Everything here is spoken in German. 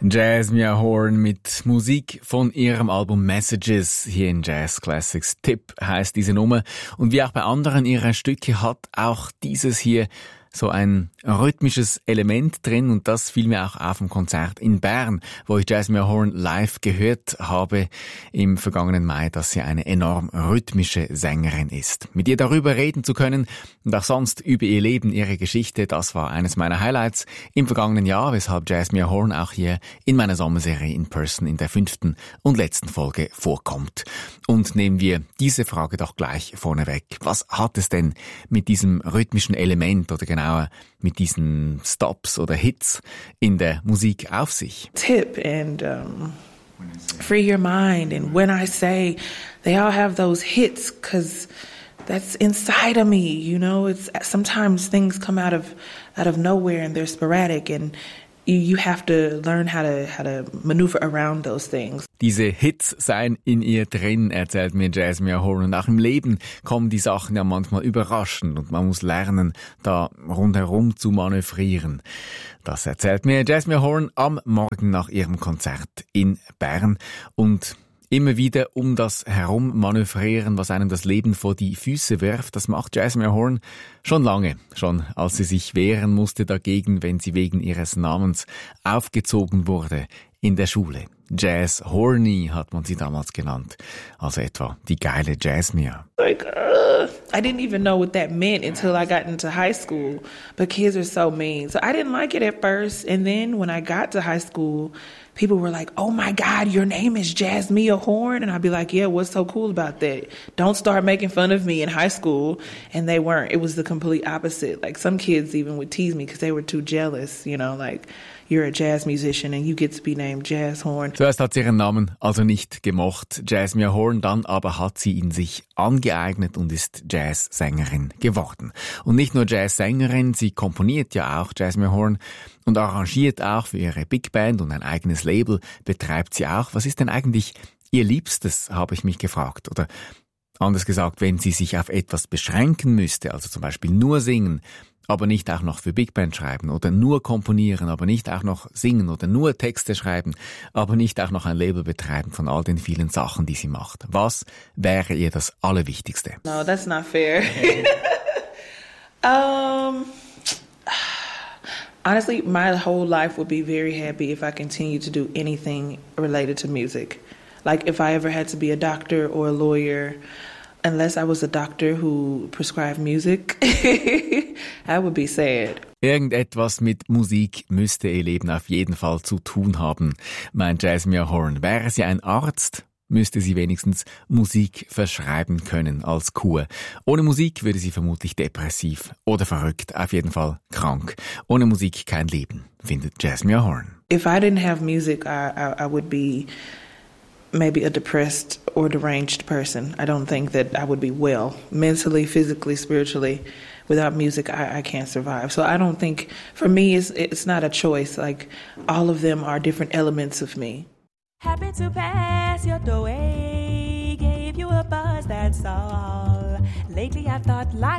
Jasmine Horn mit Musik von ihrem Album Messages hier in Jazz Classics. Tipp heisst diese Nummer. Und wie auch bei anderen ihrer Stücke hat auch dieses hier so ein rhythmisches Element drin, und das fiel mir auch auf dem Konzert in Bern, wo ich Jasmine Horn live gehört habe im vergangenen Mai, dass sie eine enorm rhythmische Sängerin ist. Mit ihr darüber reden zu können und auch sonst über ihr Leben, ihre Geschichte, das war eines meiner Highlights im vergangenen Jahr, weshalb Jasmine Horn auch hier in meiner Sommerserie in Person in der 5. und letzten Folge vorkommt. Und nehmen wir diese Frage doch gleich vorneweg. Was hat es denn mit diesem rhythmischen Element oder genauer mit diesen Stops oder Hits in der Musik auf sich? Tip and Free Your Mind and When I Say, they all have those hits because that's inside of me, you know. It's sometimes things come out of nowhere and they're sporadic, and you have to learn how to maneuver around those things. Diese Hits seien in ihr drin, erzählt mir Jasmine Horn. Und auch im Leben kommen die Sachen ja manchmal überraschend und man muss lernen, da rundherum zu manövrieren. Das erzählt mir Jasmine Horn am Morgen nach ihrem Konzert in Bern. Und immer wieder um das Herummanövrieren, was einem das Leben vor die Füße wirft, das macht Jasmine Horn schon lange. Schon als sie sich wehren musste dagegen, wenn sie wegen ihres Namens aufgezogen wurde in der Schule. Jazz Horny hat man sie damals genannt. Also etwa die geile Jasmine. I didn't even know what that meant until I got into high school. But kids are so mean. So I didn't like it at first. And then when I got to high school, people were like, oh my God, your name is Jasmine Horn? And I'd be like, yeah, what's so cool about that? Don't start making fun of me in high school. And they weren't. It was the complete opposite. Like some kids even would tease me because they were too jealous, you know, like you're a jazz musician and you get to be named Jazz Horn. Zuerst hat sie ihren Namen also nicht gemocht, Jasmine Horn, dann aber hat sie ihn sich angeeignet und ist Jazzsängerin geworden. Und nicht nur Jazzsängerin, sie komponiert ja auch, Jasmine Horn, und arrangiert auch für ihre Big Band und ein eigenes Label betreibt sie auch. Was ist denn eigentlich ihr Liebstes, habe ich mich gefragt. Oder anders gesagt, wenn sie sich auf etwas beschränken müsste, also zum Beispiel nur singen, aber nicht auch noch für Big Band schreiben oder nur komponieren, aber nicht auch noch singen oder nur Texte schreiben, aber nicht auch noch ein Label betreiben von all den vielen Sachen, die sie macht. Was wäre ihr das Allerwichtigste? No, that's not fair. Honestly, my whole life would be very happy if I continued to do anything related to music. Like if I ever had to be a doctor or a lawyer, unless I was a doctor who prescribed music, I would be sad. Irgendetwas mit Musik müsste ihr Leben auf jeden Fall zu tun haben, meint Jasmine Horn. Wäre sie ein Arzt, müsste sie wenigstens Musik verschreiben können als Kur. Ohne Musik würde sie vermutlich depressiv oder verrückt, auf jeden Fall krank. Ohne Musik kein Leben, findet Jasmine Horn. If I didn't have music, I would be maybe a depressed or deranged person. I don't think that I would be well mentally, physically, spiritually. Without music, I can't survive. So I don't think, for me, it's not a choice. Like, all of them are different elements of me. Happy to pass your doorway, gave you a buzz, that's all. Lately I've thought life